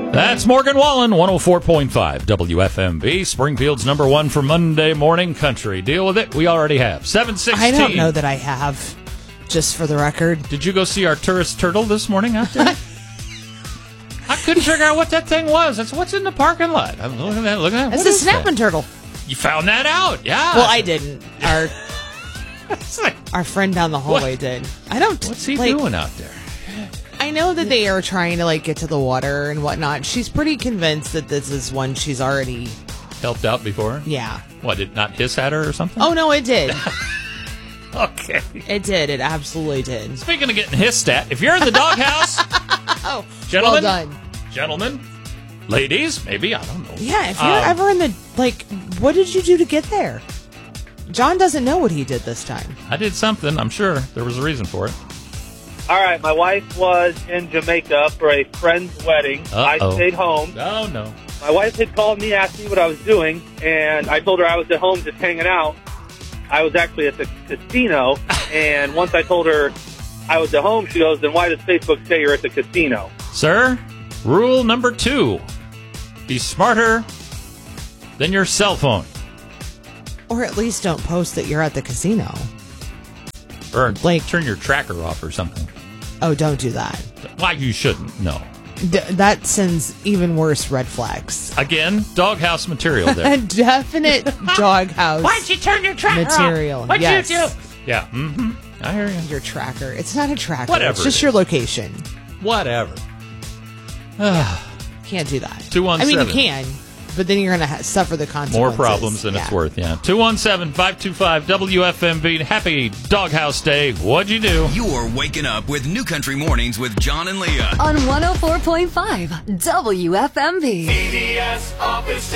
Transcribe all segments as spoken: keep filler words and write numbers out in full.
That's Morgan Wallen, one oh four point five W F M V, Springfield's number one for Monday morning country. Deal with it. We already have. seven sixteen. I don't know that I have, just for the record. Did you go see our tourist turtle this morning out there? I couldn't figure out what that thing was. That's what's in the parking lot. I'm looking at that. Looking at that. It's What a is snapping that? turtle. You found that out, yeah. Well, I didn't. Our like, our friend down the hallway What? did. I don't. what's he like, doing out there? I know that they are trying to like get to the water and whatnot. She's pretty convinced that this is one she's already. Helped out before? Yeah. What, did it not hiss at her or something? Oh no, it did. Okay. It did. It absolutely did. Speaking of getting hissed at, if you're in the doghouse, Oh, gentlemen, well done. gentlemen, ladies, maybe, I don't know. Yeah, if you're Um, ever in the like, what did you do to get there? John doesn't know what he did this time. I did something, I'm sure. There was a reason for it. All right, my wife was in Jamaica for a friend's wedding. Uh-oh. I stayed home. Oh, no. My wife had called me, asked me what I was doing, and I told her I was at home just hanging out. I was actually at the casino, and once I told her I was at home, she goes, then why does Facebook say you're at the casino? Sir, rule number two. Be smarter than your cell phone. Or at least don't post that you're at the casino. Or Like- turn your tracker off or something. Oh, don't do that. Why, you shouldn't, no. D- that sends even worse red flags. Again, doghouse material there. A definite doghouse Why'd you turn your tracker material. off? What'd Yes. you do? Yeah, mm-hmm. I hear you. Your tracker. It's not a tracker. Whatever It's just it your is. location. Whatever. Can't do that. two one I mean, you seven. can, but then you're going to ha- suffer the More consequences. problems than Yeah. it's worth, yeah. two one seven, five two five, W F M V. Happy Doghouse Day. What'd you do? You're waking up with New Country Mornings with John and Leah. On one oh four point five W F M V. C D S Office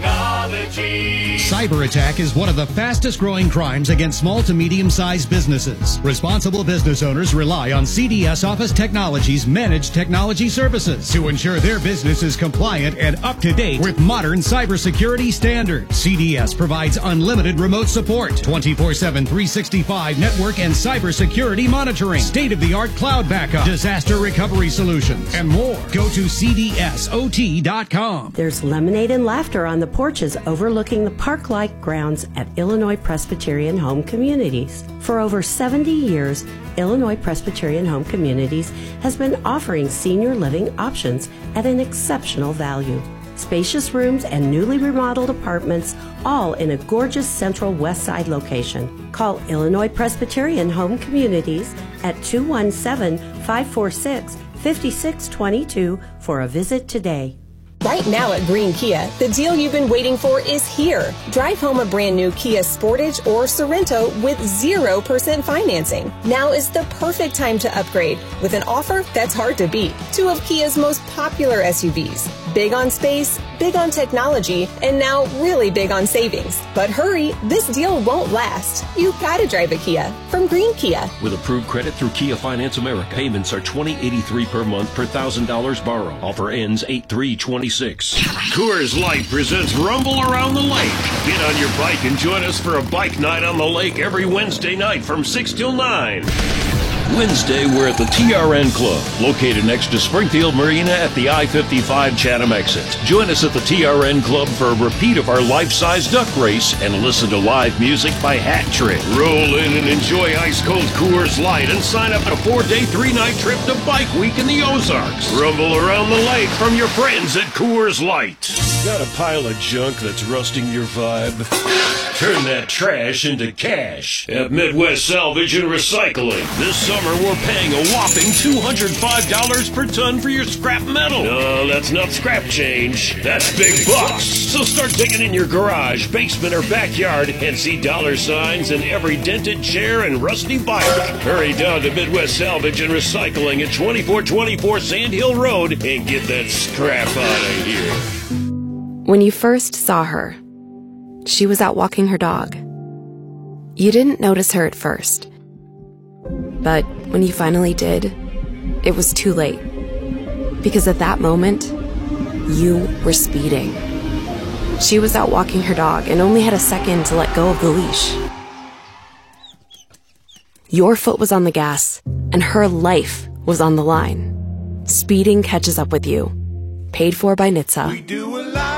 Technology. Cyber attack is one of the fastest growing crimes against small to medium sized businesses. Responsible business owners rely on C D S Office Technology's managed technology services to ensure their business is compliant and up to date with modern cybersecurity standards. C D S provides unlimited remote support, twenty-four seven, three sixty-five network and cybersecurity monitoring, state-of-the-art cloud backup, disaster recovery solutions, and more. Go to C D S O T dot com. There's lemonade and laughter on the porches overlooking the park-like grounds at Illinois Presbyterian Home Communities. For over seventy years, Illinois Presbyterian Home Communities has been offering senior living options at an exceptional value. Spacious rooms and newly remodeled apartments, all in a gorgeous central west side location. Call Illinois Presbyterian Home Communities at two one seven, five four six, five six two two for a visit today. Right now at Green Kia, the deal you've been waiting for is here. Drive home a brand new Kia Sportage or Sorento with zero percent financing. Now is the perfect time to upgrade with an offer that's hard to beat. Two of Kia's most popular S U Vs. Big on space, big on technology, and now really big on savings. But hurry, this deal won't last. You gotta drive a Kia from Green Kia. With approved credit through Kia Finance America, payments are twenty eighty-three per month per one thousand dollars borrow. Offer ends eight three twenty-six. Coors Light presents Rumble Around the Lake. Get on your bike and join us for a bike night on the lake every Wednesday night from six till nine. Wednesday, we're at the T R N Club, located next to Springfield Marina at the I fifty-five Chatham exit. Join us at the T R N Club for a repeat of our life-size duck race and listen to live music by Hat Trick. Roll in and enjoy ice-cold Coors Light and sign up for a four-day, three-night trip to Bike Week in the Ozarks. Rumble around the lake from your friends at Coors Light. Got a pile of junk that's rusting your vibe? Turn that trash into cash at Midwest Salvage and Recycling. This summer, we're paying a whopping two hundred five dollars per ton for your scrap metal. No, that's not scrap change. That's big bucks. So start digging in your garage, basement, or backyard and see dollar signs in every dented chair and rusty bike. Hurry down to Midwest Salvage and Recycling at twenty-four twenty-four Sand Hill Road and get that scrap out of here. When you first saw her, she was out walking her dog. You didn't notice her at first. But when you finally did, it was too late. Because at that moment, you were speeding. She was out walking her dog and only had a second to let go of the leash. Your foot was on the gas, and her life was on the line. Speeding catches up with you. Paid for by N H T S A.